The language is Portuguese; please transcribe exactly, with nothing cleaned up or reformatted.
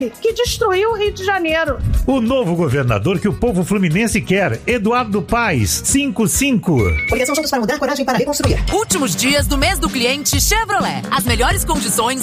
que destruiu o Rio de Janeiro. O novo governador que o povo fluminense quer, Eduardo Paes, cinco cinco. Coligação Juntos para Mudar, coragem para reconstruir. Últimos dias do mês do cliente Chevrolet. As melhores condições